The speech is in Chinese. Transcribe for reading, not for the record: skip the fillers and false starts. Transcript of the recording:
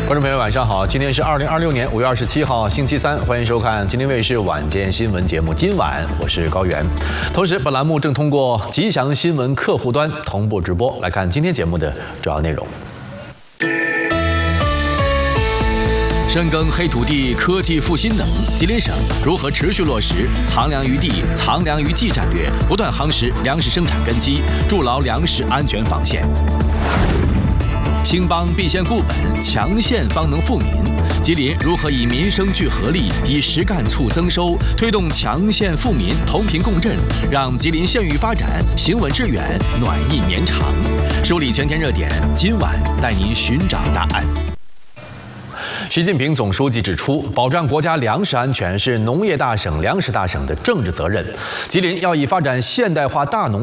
观众朋友，晚上好！今天是2026年5月27号，星期三，欢迎收看今天卫视晚间新闻节目。今晚我是高原，同时本栏目正通过吉祥新闻客户端同步直播。来看今天节目的主要内容。 深耕黑土地科技复兴能，吉林省如何持续落实藏粮于地、藏粮于技战略，不断夯实粮食生产根基，筑牢粮食安全防线。兴邦必先固本，强县方能富民。吉林如何以民生聚合力，以实干促增收，推动强县富民同频共振，让吉林县域发展行稳致远、暖意绵长。梳理全天热点，今晚带您寻找答案。 习近平总书记指出，保障国家粮食安全是农业大省、粮食大省的政治责任。吉林要以发展现代化大农